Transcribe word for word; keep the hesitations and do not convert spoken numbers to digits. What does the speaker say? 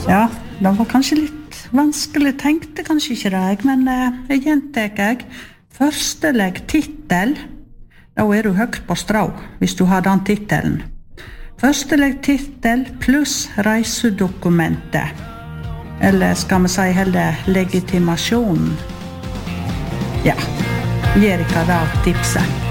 Ja, det var kanskje litt vanskelig, tenkte kanskje ikke det, men eh, jeg gjentek jeg. Førstelegg titel, da er du høyt på strå, hvis du har den titelen. Førstelegg titel pluss reisedokumentet, eller skal vi si heller legitimasjonen. Ja, Erika da tipset.